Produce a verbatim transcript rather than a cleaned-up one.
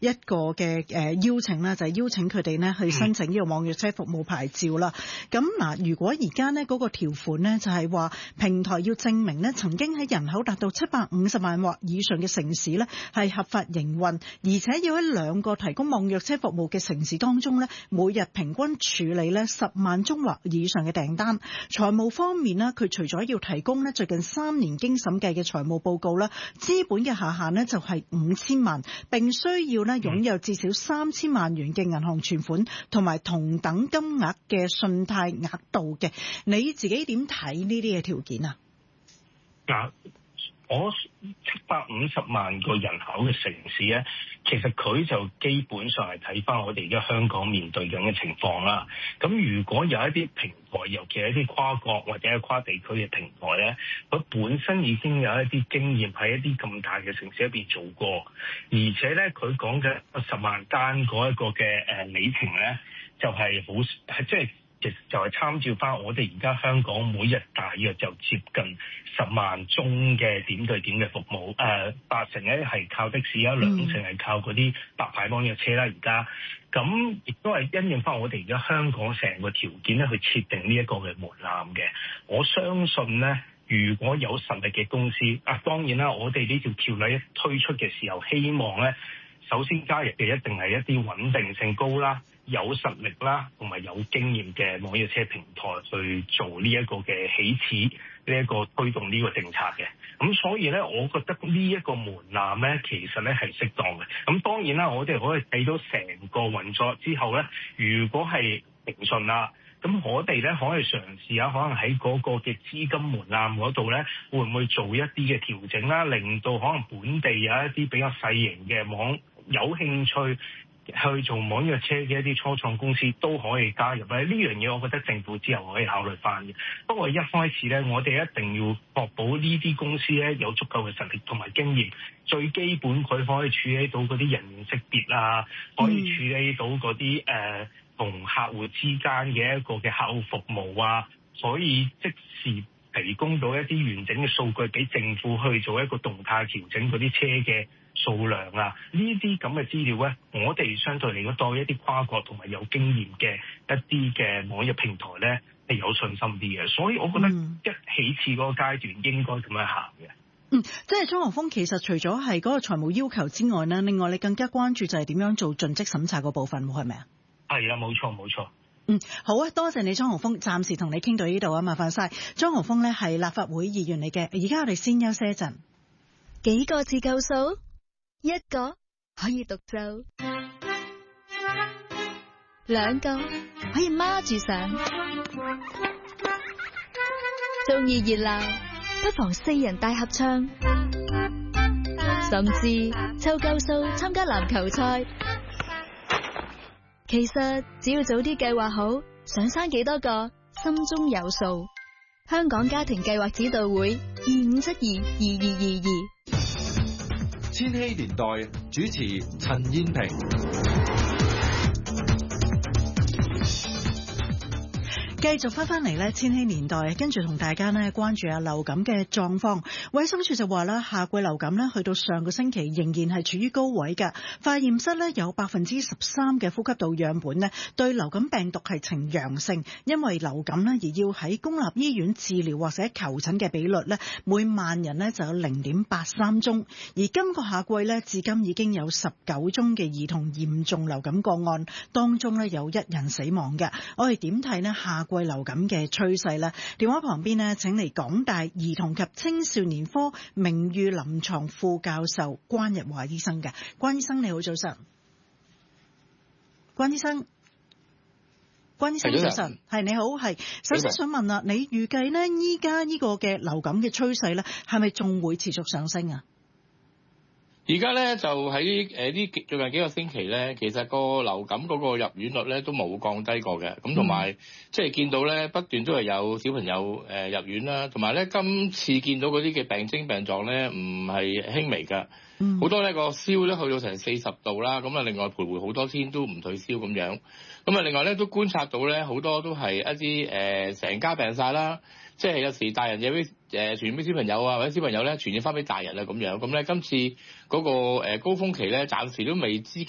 一個嘅誒邀請啦，就係、是、邀請佢哋呢去申請呢個網約車服務牌照啦。咁嗱，如果而家呢嗰個條款呢，就係話平台要證明呢曾經喺人口達到七百五十萬或以上嘅城市呢係合法營運，而且要喺兩個提供網約車服務嘅城市當中呢，每日平均處理呢十萬宗或以上嘅訂單。財務方面呢，佢除咗要提供呢最近三年經審計嘅財務報告啦，資本嘅下限呢就係五千萬，並需要呢擁有至少三千萬元嘅銀行存款同埋同等金額嘅信貸額度嘅。你自己點睇呢啲嘅條件啊？ 嗱，我七百五十萬個人口嘅城市咧，其實佢就基本上係睇翻我哋而家香港面對緊嘅情況啦。咁如果有一啲平台，尤其係一啲跨國或者係跨地區嘅平台咧，佢本身已經有一啲經驗喺一啲咁大嘅城市入邊做過，而且咧佢講嘅十萬單嗰一個嘅誒里程咧，就係好係即係。其實就係參照翻我哋而家香港每日大約就接近十萬宗嘅點對點嘅服務，誒、呃、八成咧係靠的士啊，兩成係靠嗰啲白牌網約車啦。而家咁亦都係因應翻我哋而家香港成個條件咧去設定呢一個嘅門檻嘅。我相信咧，如果有實力嘅公司啊，當然啦，我哋呢條條例一推出嘅時候，希望咧首先加入嘅一定係一啲穩定性高啦，有實力啦，同埋有經驗嘅網約車平台去做呢一個嘅起始，呢一個推動呢個政策嘅。咁所以咧，我覺得呢一個門檻咧，其實咧係適當嘅。咁當然啦，我哋可以睇到成個運作之後咧，如果係平順啦，咁我哋咧可以嘗試下，可能喺嗰個嘅資金門檻嗰度咧，會唔會做一啲嘅調整啦，令到可能本地有一啲比較細型嘅網有興趣去做網約車嘅一啲初創公司都可以加入咧。呢樣嘢我覺得政府之後可以考慮翻嘅。不過一開始咧，我哋一定要確保呢啲公司咧有足夠嘅實力同埋經驗。最基本佢可以處理到嗰啲人臉識別啊，可以處理到嗰啲誒同客戶之間嘅一個嘅客戶服務啊，所以即時提供到一啲完整嘅數據俾政府去做一個動態調整嗰啲車嘅數量啊，呢啲咁嘅資料咧，我哋相對嚟講對一啲跨國同埋有經驗嘅一啲嘅網約平台咧係有信心啲嘅，所以我覺得一起始嗰個階段應該咁樣行嘅。 嗯，即係莊學鋒，其實除咗係嗰個財務要求之外呢，另外你更加關注就係點樣做盡職審查嗰部分，係咪啊？ 係啦，冇錯冇錯。 嗯，好啊，多謝你莊學鋒，暫時同你傾到呢度啊，麻煩晒。莊學鋒呢係立法會議員嚟嘅，而家我哋先休息一陣。 幾個字夠數？一個可以獨奏，兩個可以孖住上。中意熱鬧，不妨四人大合唱，甚至湊夠數參加籃球賽。其實只要早啲計劃好，想生幾多個，心中有數。香港家庭計劃指導會二五七二二二二二。 千禧年代主持陳燕萍。 繼續翻翻嚟咧，千禧年代，跟住同大家呢關注下流感嘅狀況。衛生署就話啦，夏季流感呢去到上個星期仍然係處於高位嘅。化驗室呢有百分之十三嘅呼吸道樣本呢對流感病毒係呈陽性，因為流感呢而要喺公立醫院治療或者求診嘅比率呢每萬人呢就有零點八三宗。而今個夏季呢至今已經有十九宗嘅兒童嚴重流感個案，當中呢有一人死亡嘅。我哋點睇呢夏季流感嘅趨勢呢？電話旁邊呢請嚟港大兒童及青少年科名譽臨床副教授關日華醫生嘅。關醫生你好，早晨。關醫生，關醫生早晨，係你好，係。首先想問啦，你預計呢依家呢個嘅流感嘅趨勢呢，係咪仲會持續上升啊？ 而家咧就喺誒呢最近幾個星期咧，其實個流感嗰個入院率咧都冇降低過嘅，咁同埋即係見到咧不斷都係有小朋友誒入院啦，同埋咧今次見到嗰啲嘅病徵病狀咧唔係輕微㗎，好、嗯、多咧個燒咧去到成四十度啦，咁啊另外徘徊好多天都唔退燒咁樣，咁啊另外咧都觀察到咧好多都係一啲誒成家病晒啦。即係有時大人有啲誒傳染俾小朋友啊，或者小朋友咧傳染翻俾大人啊咁樣，咁咧今次嗰個誒高峰期咧，暫時都未知幾